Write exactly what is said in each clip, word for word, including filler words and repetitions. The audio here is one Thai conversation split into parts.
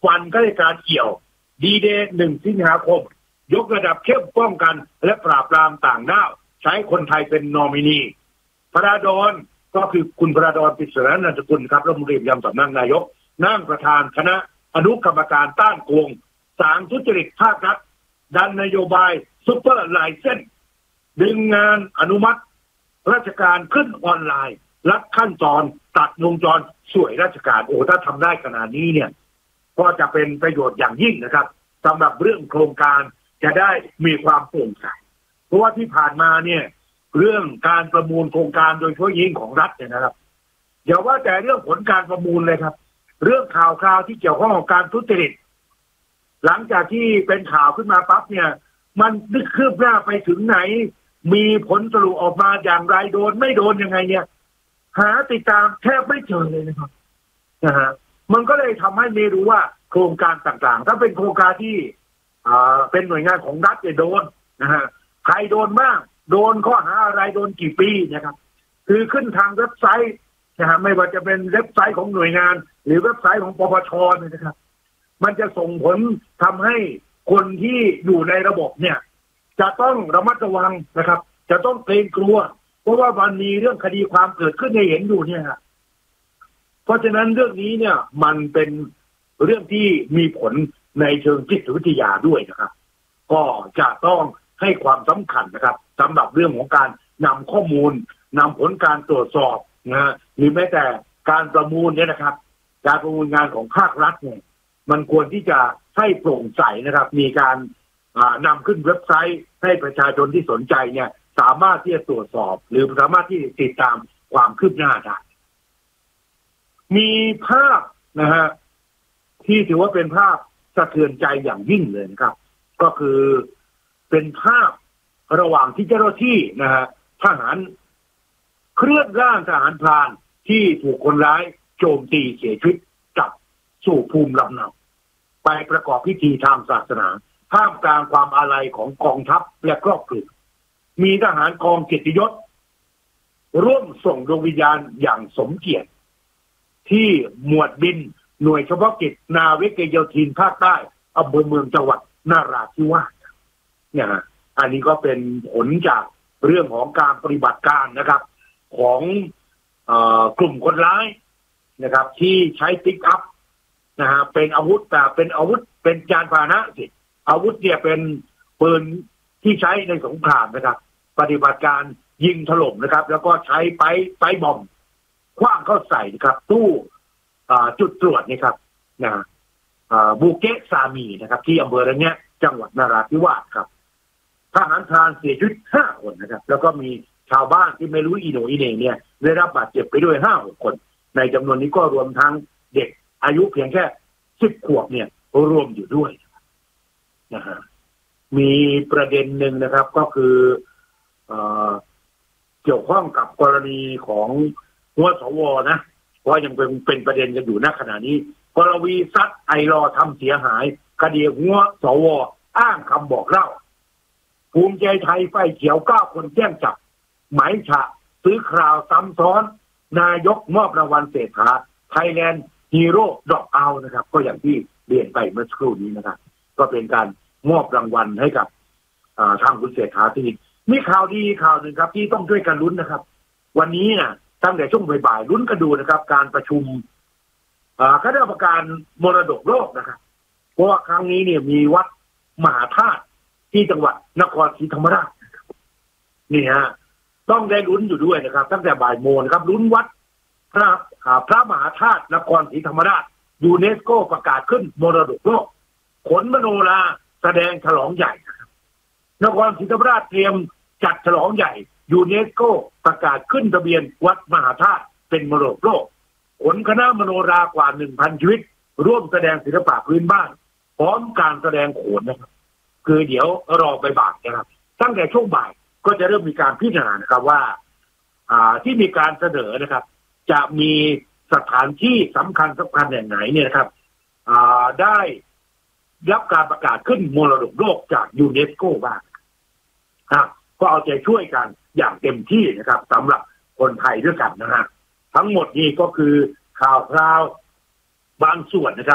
วันก็ได้การเอี่ยวดีเดย์หนึ่งสิงหาคมยกระดับเข้มป้องกันและปราบปรามต่างด้าวใช้คนไทยเป็นนอมินีพระดอนก็คือคุณพระดอนปิศานันทกุลครับรัฐมนตรีประจำสำนักนายกนั่งประธานคณะอนุกรรมการต้านโกงสางทุจริตภาครัฐดันนโยบายซุปเปอร์ไลเซนส์ดึงงานอนุมัติราชการขึ้นออนไลน์ลัดขั้นตอนตัดวงจรสวยราชการโอ้ถ้าทำได้ขนาดนี้เนี่ยก็จะเป็นประโยชน์อย่างยิ่งนะครับสำหรับเรื่องโครงการจะได้มีความโปร่งใสเพราะว่าที่ผ่านมาเนี่ยเรื่องการประมูลโครงการโดยเฉพาะยิ่งของรัฐเนี่ยนะครับอย่าว่าแต่เรื่องผลการประมูลเลยครับเรื่องข่าวคราวที่เกี่ยวข้องกับการทุจริตหลังจากที่เป็นข่าวขึ้นมาปั๊บเนี่ยมันนึกคืบหน้าไปถึงไหนมีผลสรุปออกมาอย่างไรโดนไม่โดนยังไงเนี่ยหาติดตามแทบไม่เจอเลยนะครับนะฮะมันก็เลยทำให้ไม่รู้ว่าโครงการต่างๆถ้าเป็นโครงการที่อ่าเป็นหน่วยงานของรัฐจะโดนนะฮะใครโดนบ้างโดนข้อหาอะไรโดนกี่ปีนะครับคือขึ้นทางเว็บไซต์นะฮะไม่ว่าจะเป็นเว็บไซต์ของหน่วยงานหรือเว็บไซต์ของปปชเนี่ยนะครับมันจะส่งผลทำให้คนที่อยู่ในระบบเนี่ยจะต้องระมัดระวังนะครับจะต้องเกรงกลัวเพราะว่ามันมีเรื่องคดีความเกิดขึ้นให้เห็นอยู่เนี่ยครับเพราะฉะนั้นเรื่องนี้เนี่ยมันเป็นเรื่องที่มีผลในเชิงจิตวิทยาด้วยนะครับก็จะต้องให้ความสำคัญนะครับสำหรับเรื่องของการนำข้อมูลนำผลการตรวจสอบนะหรือแม้แต่การประมูลเนี่ยนะครับการประมูลงานของภาครัฐเนี่ยมันควรที่จะให้โปร่งใสนะครับมีการนำขึ้นเว็บไซต์ให้ประชาชนที่สนใจเนี่ยสามารถที่จะตรวจสอบหรือสามารถที่จะติดตามความคืบหน้าได้มีภาพนะฮะที่ถือว่าเป็นภาพสะเทือนใจอย่างยิ่งเลยนะครับก็คือเป็นภาพระหว่างที่เจ้าหน้าที่นะฮะทหารเคลื่อนร่างทหารพรานที่ถูกคนร้ายโจมตีเสียชีวิตกลับสู่ภูมิลำเนาไปประกอบพิธีทางศาสนาท่ามกลางความอาลัยของกองทัพและครอบครัวมีทหารกองเกียรติยศร่วมส่งดวงวิญญาณอย่างสมเกียรติที่หมวดบินหน่วยเฉพาะกิจนาวิกโยธินภาคใต้อำเภอเมืองจังหวัดนราธิวาสเนี่ยอันนี้ก็เป็นผลจากเรื่องของการปฏิบัติการนะครับของเอ่อกลุ่มคนร้ายนะครับที่ใช้ปิกอัพนะฮะเป็นอาวุธแต่เป็นอาวุธเป็นยานพาหนะสิอาวุธเนี่ยเป็นปืนที่ใช้ในสงครามนะครับปฏิบัติการยิงถล่มนะครับแล้วก็ใช้ไปไปบอมคว้างเข้าใส่นะครับตู้จุดตรวจนี่ครับนะบูเกะซามีนะครับที่อำเภอระเนี้ยจังหวัดนราธิวาสครับทหารพรานเสียชีวิตห้าคนนะครับแล้วก็มีชาวบ้านที่ไม่รู้อีโหนอีเหน่เนี่ยได้รับบาดเจ็บไปด้วยห้าหกคนในจำนวนนี้ก็รวมทั้งเด็กอายุเพียงแค่สิบขวบเนี่ยรวมอยู่ด้วยนะฮะมีประเด็นหนึ่งนะครับก็คือเอ่อเกี่ยวข้องกับกรณีของหัวสวนะเพราะยังเป็นเป็นประเด็นกันอยู่ณขณะนี้กรวีซัดไอรอทำเสียหายคดีหัวสวอ้างคำบอกเล่าภูมิใจไทยไฟเขียวเก้าคนแจ้งจับหมายฉะซื้อคราวซ้ำซ้อนนายกมอบรางวัลเศรษฐาไทยแลนด์ฮีโร่ดอกเอานะครับก็อย่างที่เรียนไปเมื่อสักครู่นี้นะครับก็เป็นการมอบรางวัลให้กับทางคุณเศรษฐาที่มีข่าวดีข่าวหนึ่งครับที่ต้องช่วยกันลุ้นนะครับวันนี้นะตั้งแต่ช่วงบ่ายๆลุ้นกันดูนะครับการประชุมคณะกรรมการมรดกโลกนะครับเพราะว่าครั้งนี้เนี่ยมีวัดมหาธาตุที่จังหวัดนครศรีธรรมราชนี่ฮะต้องได้ลุ้นอยู่ด้วยนะครับตั้งแต่บ่ายโมงนะครับลุ้นวัดพระพระมหาธาตุนครศรีธรรมราชยูเนสโกประกาศขึ้นมรดกโลกขนมโนราแสดงฉลองใหญ่นครศรีธรรมราชเตรียมจัดฉลองใหญ่ยูเนสโกประกาศขึ้นทะเบียนวัดมหาธาตุเป็นมรดกโลกขนคณะมโนรากว่า หนึ่งพัน ชีวิตร่วมแสดงศิลปะพื้นบ้านพร้อมการแสดงโขนนะครับคือเดี๋ยวรอไปบ่ายนะครับตั้งแต่ช่วงบ่ายก็จะเริ่มมีการพิจารณานะครับว่าอ่าที่มีการเสนอนะครับจะมีสถานที่สำคัญสำคัญอย่างไหนเนี่ยนะครับอ่าได้รับการประกาศขึ้นมรดกโลกจากยูเนสโกบ้างครับก็เอาใจช่วยกันอย่างเต็มที่นะครับสำหรับคนไทยด้วยกันนะฮะทั้งหมดนี้ก็คือข่าวคราวบางส่วนนะครับ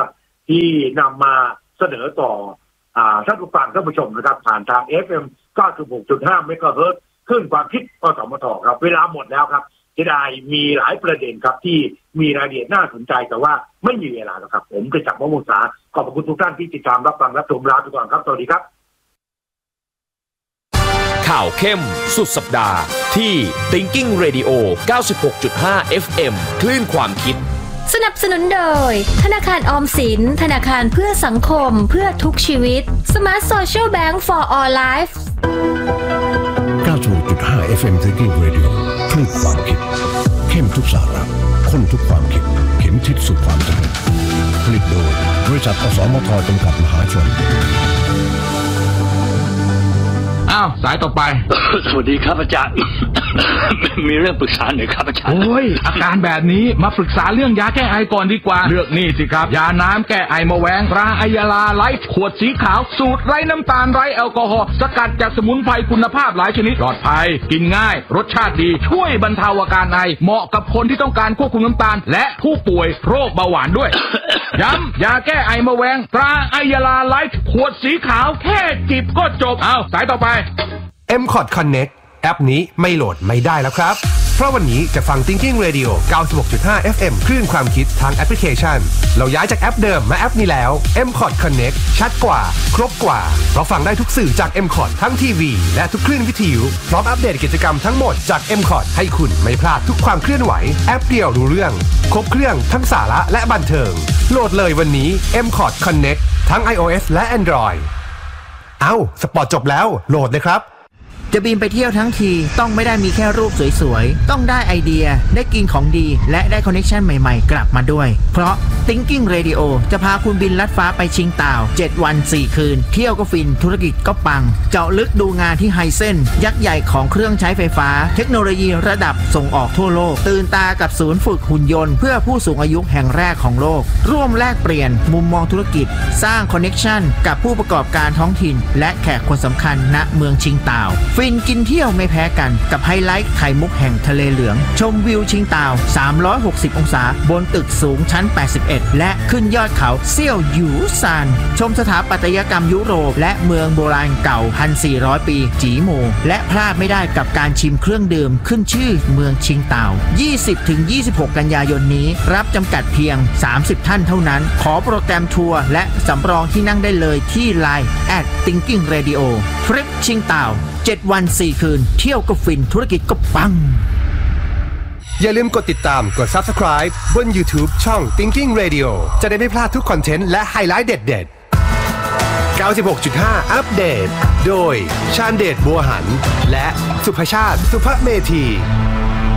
ที่นำมาเสนอต่ออ่าท่านผู้ฟังท่านผู้ชมนะครับผ่านทาง เอฟ เอ็ม เก้าสิบหกจุดห้า เมกะเฮิรตซ์ขึ้นความคิดกสมทครับเวลาหมดแล้วครับจะได้มีหลายประเด็นครับที่มีรายละเอียดน่าสนใจแต่ว่าไม่มีเวลาแล้วครับผมกระจับมะม่วงสาขอบคุณทุกท่านที่ติดตามรับฟังรับชมลาไปก่อนครับสวัสดีครับข่าวเข้มสุดสัปดาห์ที่ Thinking Radio เก้าสิบหกจุดห้า เอฟ เอ็ม คลื่นความคิดสนับสนุนโดยธนาคารออมสินธนาคารเพื่อสังคมเพื่อทุกชีวิต Smart Social Bank for All Life เก้าสิบหกจุดห้า เอฟ เอ็ม Thinking Radio คลื่นความคิดเข้มทุกสาระข้นทุกความคิดเข็มทิศสู่ความสำเร็จผลิตโดยบริษัทอสมทจำกัดมหาชนอ้าวสายต่อไปสวัสดีครับอาจารย์ มีเรื่องปรึกษาหน่อยครับอาจารย์โอ้ยอาการแบบนี้มาปรึกษาเรื่องยาแก้ไอก่อนดีกว่าเลือกนี่สิครับยาน้ำแก้ไอมะแวงตราไอยาลาไลฟ์ขวดสีขาวสูตรไร้น้ำตาลไร้แอลกอฮอล์สกัดจากสมุนไพรคุณภาพหลายชนิดปลอดภัยกินง่ายรสชาติดีช่วยบรรเทาอาการไอเหมาะกับคนที่ต้องการควบคุมน้ำตาลและผู้ป่วยโรคเบาหวานด้วย ย้ำยาแก้ไอมะแวงตราไอยาลาไลฟ์ขวดสีขาวแค่จิบก็จบเอาสายต่อไปเอ็ม คอท Connect แอปนี้ไม่โหลดไม่ได้แล้วครับเพราะวันนี้จะฟัง Thinking Radio เก้าสิบหกจุดห้า เอฟ เอ็ม คลื่นความคิดทางแอปพลิเคชันเราย้ายจากแอปเดิมมาแอปนี้แล้ว เอ็ม คอท Connect ชัดกว่าครบกว่าเพราะฟังได้ทุกสื่อจาก เอ็ม คอท ทั้งทีวีและทุกคลื่นวิทยุพร้อมอัปเดตกิจกรรมทั้งหมดจาก เอ็ม คอท ให้คุณไม่พลาดทุกความเคลื่อนไหวแอปเดียวรู้เรื่องครบเครื่องทั้งสาระและบันเทิงโหลดเลยวันนี้ เอ็ม คอท Connect ทั้ง iOS และ Android เอ้าสปอร์ตจบแล้วโหลดเลยครับจะบินไปเที่ยวทั้งทีต้องไม่ได้มีแค่รูปสวยๆต้องได้ไอเดียได้กินของดีและได้คอนเนคชั่นใหม่ๆกลับมาด้วยเพราะ Thinking Radio จะพาคุณบินลัดฟ้าไปชิงต่าวเจ็ดวันสี่คืนเที่ยวก็ฟินธุรกิจก็ปังเจาะลึกดูงานที่ไฮเซ็นยักษ์ใหญ่ของเครื่องใช้ไฟฟ้าเทคโนโลยีระดับส่งออกทั่วโลกตื่นตากับศูนย์ฝึกหุ่นยนต์เพื่อผู้สูงอายุแห่งแรกของโลกร่วมแลกเปลี่ยนมุมมองธุรกิจสร้างคอนเนคชั่นกับผู้ประกอบการท้องถิ่นและแขกคนสำคัญณเมืองชิงต่าวฟินกินเที่ยวไม่แพ้กันกับไฮไลท์ไข่มุกแห่งทะเลเหลืองชมวิวชิงต่าวสามร้อยหกสิบองศาบนตึกสูงชั้นแปดสิบเอ็ดและขึ้นยอดเขาเซี่ยวหยูซานชมสถาปัตยกรรมยุโรปและเมืองโบราณเก่า หนึ่งพันสี่ร้อย ปีจีโมและพลาดไม่ได้กับการชิมเครื่องดื่มขึ้นชื่อเมืองชิงต่าว ยี่สิบถึงยี่สิบหก กันยายนนี้รับจำกัดเพียงสามสิบท่านเท่านั้นขอโปรแกรมทัวร์และสำรองที่นั่งได้เลยที่ ไลน์ แอท Thinking Radio ทริปชิงต่าวเจ็ดวันสี่คืนเที่ยวก็ฟินธุรกิจก็ปังอย่าลืมกดติดตามกด Subscribe บน YouTube ช่อง Thinking Radio จะได้ไม่พลาดทุกคอนเทนต์และไฮไลท์เด็ดๆ เก้าสิบหกจุดห้า อัปเดตโดยชาญเดชบัวหันและสุภชาติสุภเมธี